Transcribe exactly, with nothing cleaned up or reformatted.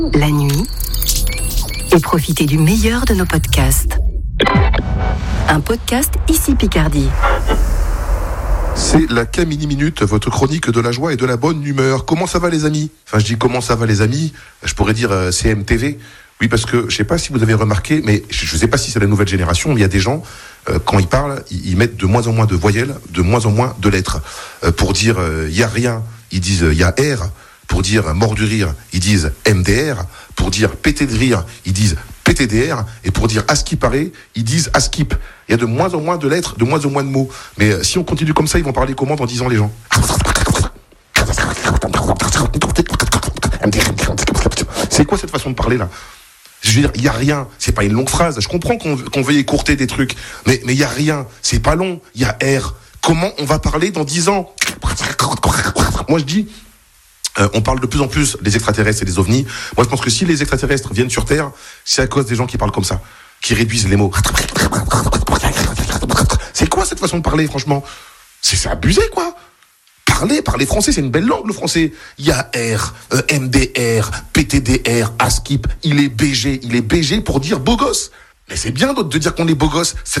la nuit, et profitez du meilleur de nos podcasts. Un podcast Ici Picardie. C'est la Camini Minute, votre chronique de la joie et de la bonne humeur. Comment ça va les amis ? Enfin je dis comment ça va les amis, je pourrais dire euh, C M T V. Oui parce que je sais pas si vous avez remarqué, mais je, je sais pas si c'est la nouvelle génération, mais il y a des gens, euh, quand ils parlent, ils, ils mettent de moins en moins de voyelles, de moins en moins de lettres. Euh, pour dire il euh, y a rien, ils disent il euh, y a R. Pour dire mort du rire, ils disent M D R. Pour dire péter de rire, ils disent P T D R. Et pour dire à ce qui paraît, ils disent à skip. Il y a de moins en moins de lettres, de moins en moins de mots. Mais euh, si on continue comme ça, ils vont parler comment dans dix ans les gens ? C'est quoi cette façon de parler là ? Je veux dire, il y a rien. C'est pas une longue phrase. Je comprends qu'on, qu'on veuille écourter des trucs, mais mais il y a rien. C'est pas long. Il y a R. Comment on va parler dans dix ans ? Moi je dis. Euh, on parle de plus en plus des extraterrestres et des ovnis. Moi, je pense que si les extraterrestres viennent sur Terre, c'est à cause des gens qui parlent comme ça, qui réduisent les mots. C'est quoi cette façon de parler, franchement ? C'est, c'est abusé, quoi. Parler, parler français, c'est une belle langue, le français. Il y a R, euh, M D R, P T D R, ASKIP. Il est B G. Il est B G pour dire beau gosse. Mais c'est bien d'autre de dire qu'on est beau gosse. Ça